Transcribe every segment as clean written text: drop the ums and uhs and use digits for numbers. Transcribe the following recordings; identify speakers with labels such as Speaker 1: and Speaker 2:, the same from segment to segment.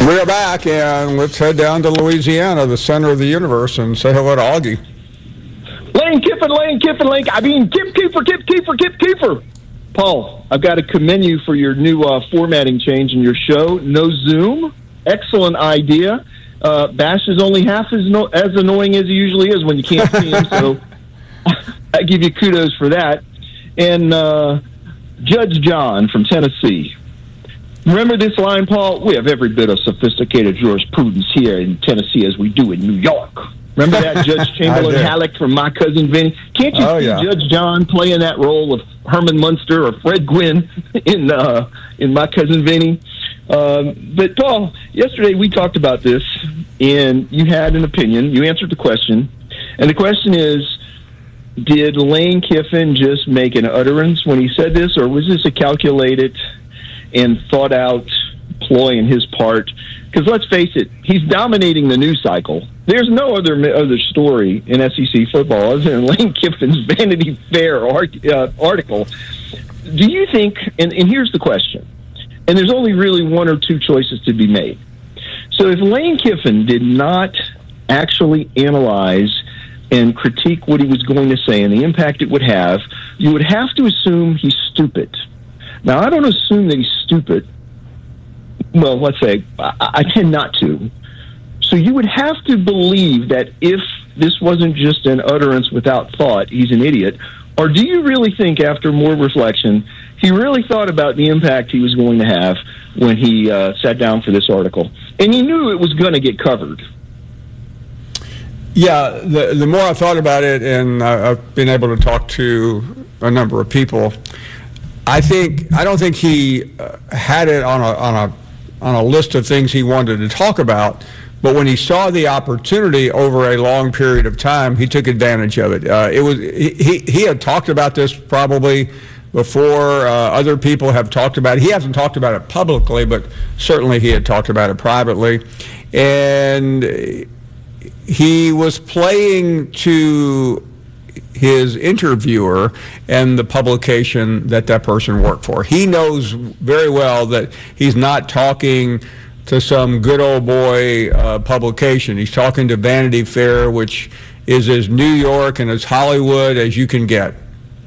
Speaker 1: We're back, and let's head down to Louisiana, the center of the universe, and say hello to Augie.
Speaker 2: Lane Kiffin, Kip Kiefer. Paul, I've got to commend you for your new formatting change in your show. No Zoom. Excellent idea. Bash is only half as annoying as he usually is when you can't see him, so I give you kudos for that. And Judge John from Tennessee. Remember this line, Paul? We have every bit of sophisticated jurisprudence here in Tennessee as we do in New York. Remember that Judge Chamberlain Halleck from My Cousin Vinny? Can't you see Judge John playing that role of Herman Munster or Fred Gwynn in My Cousin Vinny? But, Paul, yesterday we talked about this, and you had an opinion. You answered the question. And the question is, did Lane Kiffin just make an utterance when he said this, or was this a calculated and thought-out ploy on his part? Because let's face it, he's dominating the news cycle. There's no other story in SEC football other than Lane Kiffin's Vanity Fair article. Do you think, and here's the question, and there's only really one or two choices to be made. So if Lane Kiffin did not actually analyze and critique what he was going to say and the impact it would have, you would have to assume he's stupid. Now, I don't assume that he's stupid. Well, let's say I tend not to. So you would have to believe that if this wasn't just an utterance without thought, he's an idiot. Or do you really think, after more reflection, he really thought about the impact he was going to have when he sat down for this article? And he knew it was going to get covered.
Speaker 1: Yeah, the more I thought about it, and I've been able to talk to a number of people, I don't think he had it on a list of things he wanted to talk about. But when he saw the opportunity over a long period of time, he took advantage of it. He had talked about this probably before other people have talked about it. He hasn't talked about it publicly, but certainly he had talked about it privately. And he was playing to his interviewer and the publication that person worked for. He knows very well that he's not talking to some good old boy publication. He's talking to Vanity Fair, which is as New York and as Hollywood as you can get.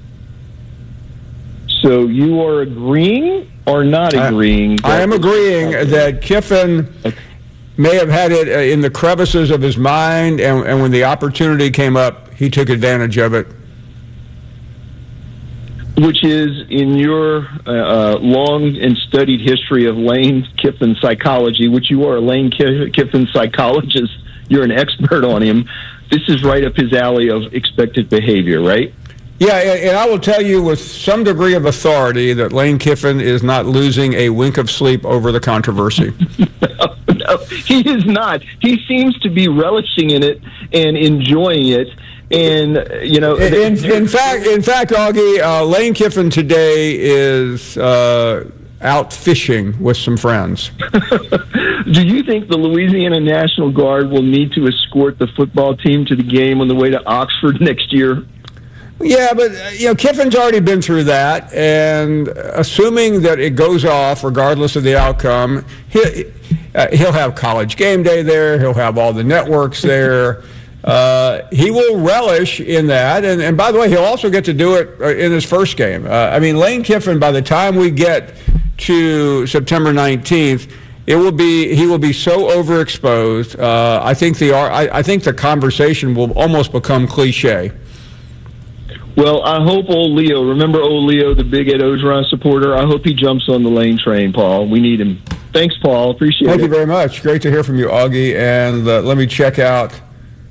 Speaker 2: So you are agreeing or not agreeing?
Speaker 1: I am agreeing that Kiffin may have had it in the crevices of his mind, and when the opportunity came up, he took advantage of it.
Speaker 2: Which is, in your long and studied history of Lane Kiffin psychology, which you are a Lane Kiffin psychologist, you're an expert on him, this is right up his alley of expected behavior, right?
Speaker 1: Yeah, and I will tell you with some degree of authority that Lane Kiffin is not losing a wink of sleep over the controversy.
Speaker 2: No, he is not. He seems to be relishing in it and enjoying it. And, you know... In fact,
Speaker 1: Augie, Lane Kiffin today is out fishing with some friends.
Speaker 2: Do you think the Louisiana National Guard will need to escort the football team to the game on the way to Oxford next year?
Speaker 1: Yeah, but, Kiffin's already been through that, and assuming that it goes off regardless of the outcome, he'll have College Game Day there, he'll have all the networks there. He will relish in that, and by the way, he'll also get to do it in his first game. Lane Kiffin, by the time we get to September 19th, he will be so overexposed. I think the conversation will almost become cliche.
Speaker 2: Well, I hope old Leo, remember old Leo, the big Ed Ogeron supporter? I hope he jumps on the Lane train, Paul. We need him. Thanks, Paul. Appreciate it.
Speaker 1: Thank you very much. Great to hear from you, Augie. And let me check out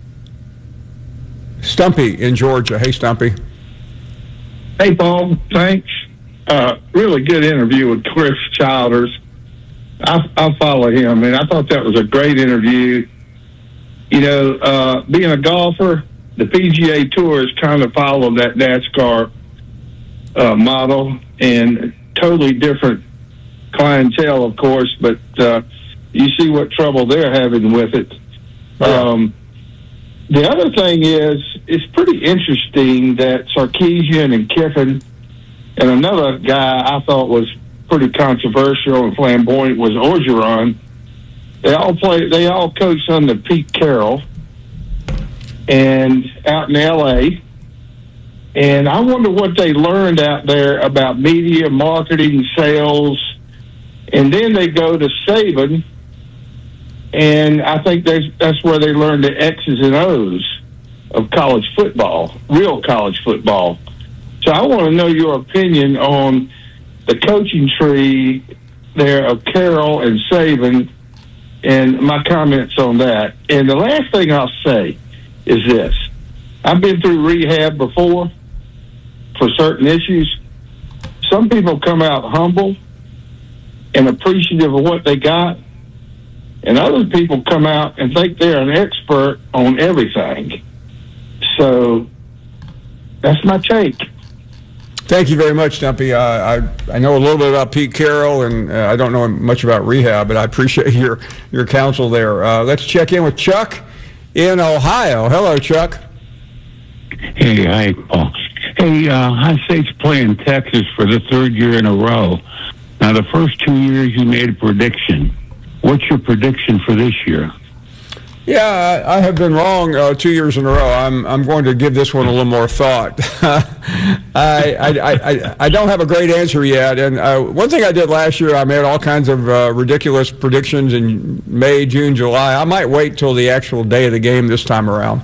Speaker 1: Stumpy in Georgia. Hey, Stumpy.
Speaker 3: Hey, Paul. Thanks. Really good interview with Chris Childers. I follow him, and I thought that was a great interview. Being a golfer, the PGA Tour has kind of followed that NASCAR model, and totally different clientele, of course, but you see what trouble they're having with it. Yeah. The other thing is, it's pretty interesting that Sarkisian and Kiffin, and another guy I thought was pretty controversial and flamboyant was Orgeron. They all coach under Pete Carroll, and out in L.A. And I wonder what they learned out there about media, marketing, sales. And then they go to Saban, and I think that's where they learn the X's and O's of college football, real college football. So I want to know your opinion on the coaching tree there of Carroll and Saban, and my comments on that. And the last thing I'll say is this. I've been through rehab before for certain issues. Some people come out humble and appreciative of what they got, and other people come out and think they're an expert on everything. So that's my take.
Speaker 1: Thank you very much, Stumpy. I know a little bit about Pete Carroll, and I don't know much about rehab, but I appreciate your counsel there. Let's check in with Chuck in Ohio. Hello, Chuck.
Speaker 4: Hey, hi, Paul. Hey, High State's playing Texas for the third year in a row. Now, the first 2 years you made a prediction. What's your prediction for this year?
Speaker 1: Yeah, I have been wrong 2 years in a row. I'm going to give this one a little more thought. I don't have a great answer yet. And one thing I did last year, I made all kinds of ridiculous predictions in May, June, July. I might wait till the actual day of the game this time around.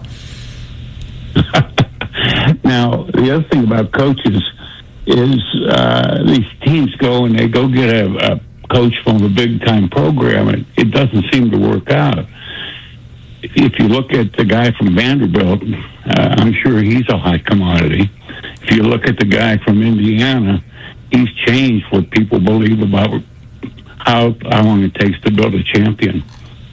Speaker 4: Now, the other thing about coaches is these teams go and they go get a coach from a big-time program, and it doesn't seem to work out. If you look at the guy from Vanderbilt, I'm sure he's a hot commodity. If you look at the guy from Indiana, he's changed what people believe about how long it takes to build a champion.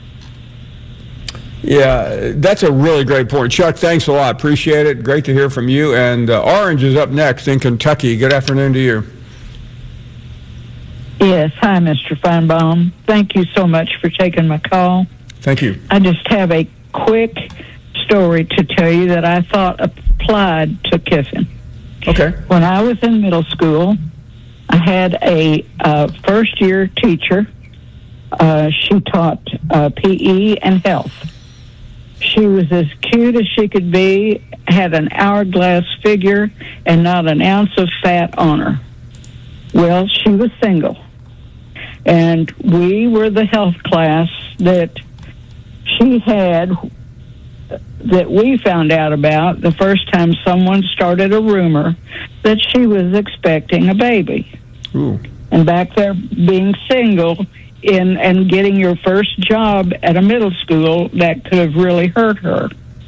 Speaker 1: Yeah, that's a really great point. Chuck, thanks a lot. Appreciate it. Great to hear from you. And Orange is up next in Kentucky. Good afternoon to you.
Speaker 5: Yes. Hi, Mr. Feinbaum. Thank you so much for taking my call.
Speaker 1: Thank you.
Speaker 5: I just have a quick story to tell you that I thought applied to Kiffin.
Speaker 1: Okay.
Speaker 5: When I was in middle school, I had a first-year teacher. She taught PE and health. She was as cute as she could be, had an hourglass figure, and not an ounce of fat on her. Well, she was single. And we were the health class that she had, that we found out about the first time someone started a rumor that she was expecting a baby.
Speaker 1: Ooh.
Speaker 5: And back there, being single and getting your first job at a middle school, that could have really hurt her.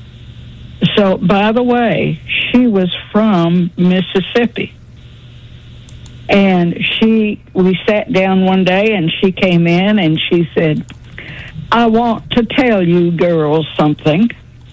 Speaker 5: So, by the way, she was from Mississippi. And we sat down one day, and she came in and she said, I want to tell you girls something.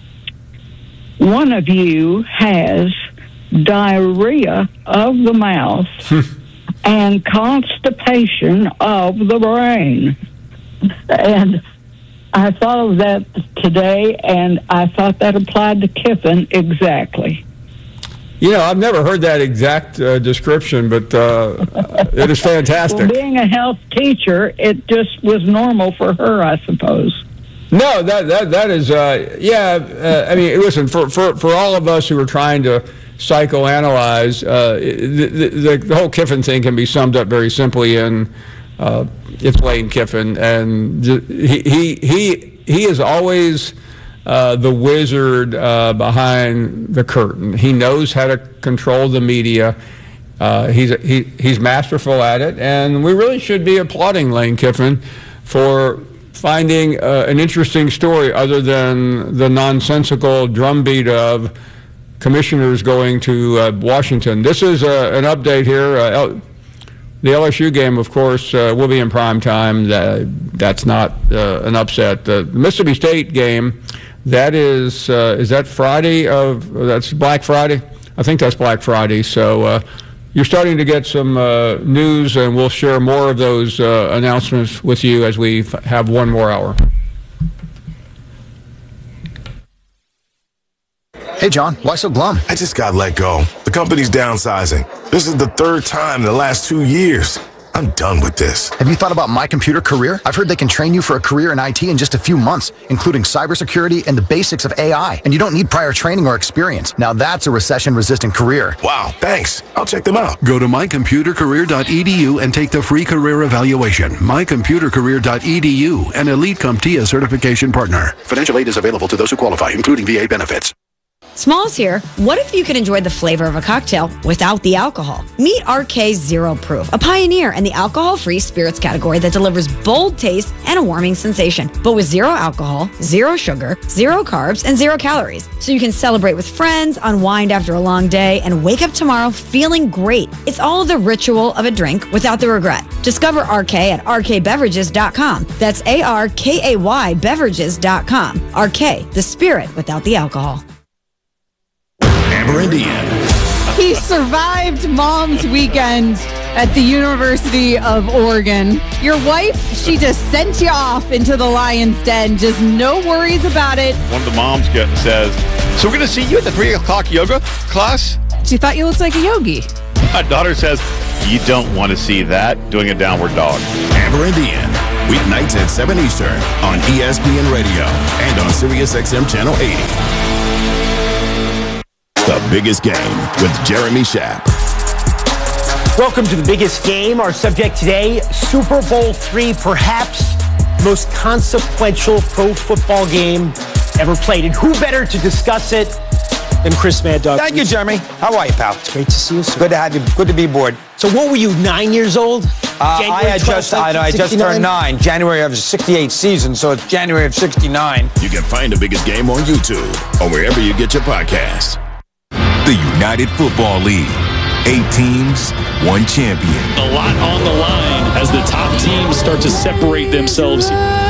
Speaker 5: One of you has diarrhea of the mouth and constipation of the brain. And I thought of that today, and I thought that applied to Kiffin exactly.
Speaker 1: You know, I've never heard that exact description, but it is fantastic.
Speaker 5: Well, being a health teacher, it just was normal for her, I suppose.
Speaker 1: No, that is, I mean, listen, for all of us who are trying to psychoanalyze, the whole Kiffin thing can be summed up very simply in it's Lane Kiffin, and he is always the wizard behind the curtain. He knows how to control the media. He's masterful at it, and we really should be applauding Lane Kiffin for finding an interesting story other than the nonsensical drumbeat of commissioners going to Washington. This is an update here. The LSU game, of course, will be in prime time. That's not an upset. The Mississippi State game, that is that Friday that's Black Friday? I think that's Black Friday. So you're starting to get some news, and we'll share more of those announcements with you as we have one more hour.
Speaker 6: Hey, John, why so glum?
Speaker 7: I just got let go. The company's downsizing. This is the third time in the last 2 years. I'm done with this.
Speaker 6: Have you thought about My Computer Career? I've heard they can train you for a career in IT in just a few months, including cybersecurity and the basics of AI. And you don't need prior training or experience. Now that's a recession-resistant career.
Speaker 7: Wow, thanks. I'll check them out.
Speaker 8: Go to mycomputercareer.edu and take the free career evaluation. mycomputercareer.edu, an Elite CompTIA certification partner. Financial aid is available to those who qualify, including VA benefits.
Speaker 9: Smalls here. What if you could enjoy the flavor of a cocktail without the alcohol? Meet RK Zero Proof, a pioneer in the alcohol-free spirits category that delivers bold taste and a warming sensation, but with zero alcohol, zero sugar, zero carbs, and zero calories. So you can celebrate with friends, unwind after a long day, and wake up tomorrow feeling great. It's all the ritual of a drink without the regret. Discover RK at rkbeverages.com. That's ARKAY beverages.com. RK, the spirit without the alcohol.
Speaker 7: Amber and Ian.
Speaker 10: He survived Mom's Weekend at the University of Oregon. Your wife, she just sent you off into the lion's den. Just no worries about it.
Speaker 11: One of the moms says, so we're going to see you at the 3 o'clock yoga class?
Speaker 10: She thought you looked like a yogi.
Speaker 11: My daughter says, you don't want to see that, doing a downward dog.
Speaker 7: Amber and Ian. Weeknights at 7 Eastern on ESPN Radio and on SiriusXM Channel 80. The Biggest Game with Jeremy Schaap.
Speaker 12: Welcome to The Biggest Game. Our subject today, Super Bowl III, perhaps most consequential pro football game ever played. And who better to discuss it than Chris Mad Dog?
Speaker 13: Thank you, Jeremy. How are you, pal?
Speaker 12: It's great to see you, sir.
Speaker 13: Good to have you. Good to be aboard.
Speaker 12: So what were you, 9 years old?
Speaker 13: I just turned 9. January of 68 season, so it's January of 69.
Speaker 7: You can find The Biggest Game on YouTube or wherever you get your podcasts.
Speaker 14: The United Football League. 8 teams, 1 champion.
Speaker 15: A lot on the line as the top teams start to separate themselves.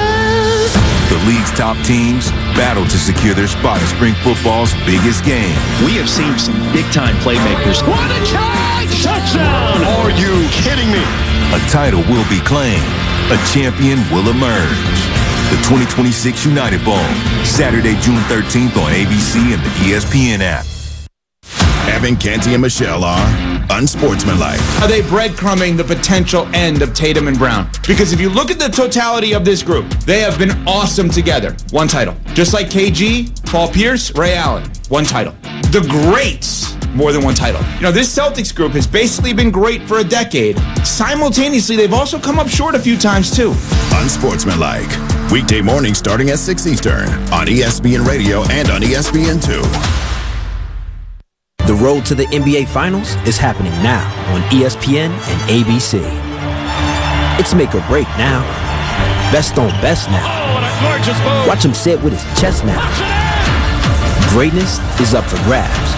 Speaker 14: The league's top teams battle to secure their spot at spring football's biggest game.
Speaker 15: We have seen some big-time playmakers. What a catch! Touchdown!
Speaker 14: Are you kidding me? A title will be claimed. A champion will emerge. The 2026 United Bowl, Saturday, June 13th on ABC and the ESPN app.
Speaker 7: Evan, Canty, and Michelle are unsportsmanlike.
Speaker 16: Are they breadcrumbing the potential end of Tatum and Brown? Because if you look at the totality of this group, they have been awesome together. 1 title. Just like KG, Paul Pierce, Ray Allen. 1 title. The greats, more than 1 title. You know, this Celtics group has basically been great for a decade. Simultaneously, they've also come up short a few times, too.
Speaker 7: Unsportsmanlike. Weekday morning starting at 6 Eastern on ESPN Radio and on ESPN2.
Speaker 17: The road to the NBA Finals is happening now on ESPN and ABC. It's make or break now. Best on best now.
Speaker 15: Oh, what a gorgeous move.
Speaker 17: Watch him say it with his chest now. Greatness is up for grabs.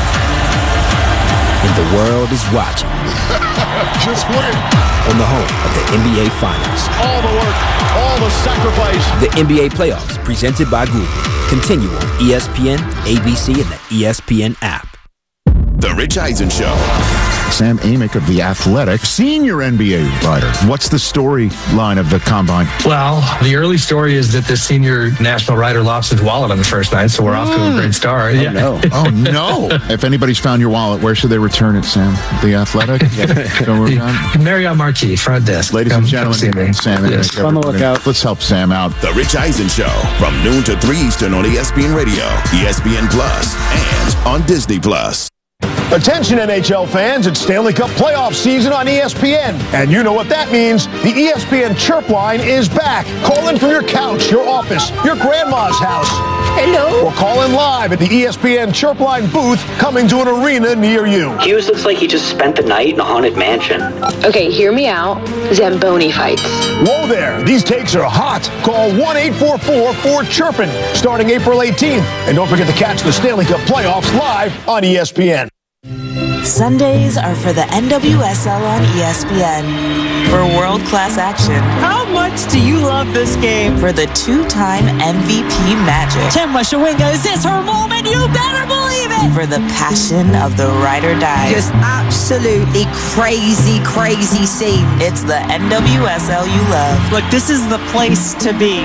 Speaker 17: And the world is watching.
Speaker 7: Just win.
Speaker 17: On the home of the NBA Finals.
Speaker 15: All the work, all the sacrifice.
Speaker 17: The NBA Playoffs, presented by Google. Continue on ESPN, ABC, and the ESPN app.
Speaker 7: The Rich Eisen Show.
Speaker 18: Sam Amick of The Athletic, senior NBA writer. What's the storyline of the Combine?
Speaker 19: Well, the early story is that the senior national writer lost his wallet on the first night, so we're off to a great start.
Speaker 18: Oh, no. Oh, no. If anybody's found your wallet, where should they return it, Sam? The Athletic?
Speaker 19: Marriott Marquis, front desk.
Speaker 18: Ladies and gentlemen, Sam
Speaker 19: yes.
Speaker 18: Amick.
Speaker 19: On the lookout.
Speaker 18: Let's help Sam out.
Speaker 7: The Rich Eisen Show, from noon to 3 Eastern on ESPN Radio, ESPN Plus, and on Disney Plus.
Speaker 20: Attention NHL fans, it's Stanley Cup playoff season on ESPN. And you know what that means. The ESPN Chirp line is back. Call in from your couch, your office, your grandma's house.
Speaker 21: Hello.
Speaker 20: Or call in live at the ESPN Chirp line booth coming to an arena near you.
Speaker 22: Hughes looks like he just spent the night in a haunted mansion.
Speaker 21: Okay, hear me out. Zamboni fights.
Speaker 20: Whoa there. These takes are hot. Call 1-844-4-CHIRPIN starting April 18th. And don't forget to catch the Stanley Cup playoffs live on ESPN.
Speaker 23: Sundays are for the NWSL on ESPN. For world-class action.
Speaker 24: How much do you love this game?
Speaker 23: For the 2-time MVP Magic.
Speaker 24: Temwa Shawinga, is this her moment? You better believe it!
Speaker 23: For the passion of the ride or die.
Speaker 24: Just absolutely crazy, crazy scene.
Speaker 23: It's the NWSL you love.
Speaker 24: Look, this is the place to be.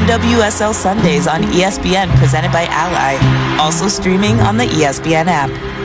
Speaker 23: NWSL Sundays on ESPN, presented by Ally. Also streaming on the ESPN app.